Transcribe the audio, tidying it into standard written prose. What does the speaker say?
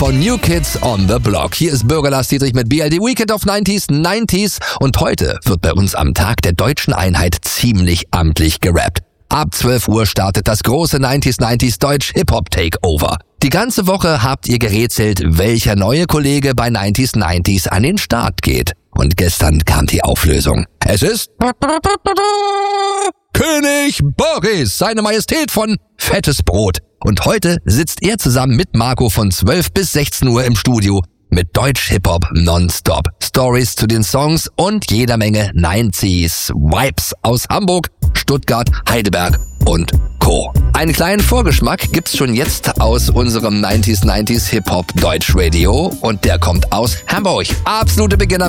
von New Kids on the Block. Hier ist Bürger Lars Dietrich mit BLD Weekend of 90s. Und heute wird bei uns am Tag der deutschen Einheit ziemlich amtlich gerappt. Ab 12 Uhr startet das große 90s Deutsch Hip-Hop Takeover. Die ganze Woche habt ihr gerätselt, welcher neue Kollege bei 90s an den Start geht. Und gestern kam die Auflösung. Es ist König Boris, seine Majestät von Fettes Brot. Und heute sitzt er zusammen mit Marco von 12 bis 16 Uhr im Studio mit Deutsch-Hip-Hop nonstop. Stories zu den Songs und jeder Menge 90s Vibes aus Hamburg, Stuttgart, Heidelberg und Co. Einen kleinen Vorgeschmack gibt's schon jetzt aus unserem 90s Hip-Hop Deutsch Radio und der kommt aus Hamburg. Absolute Beginner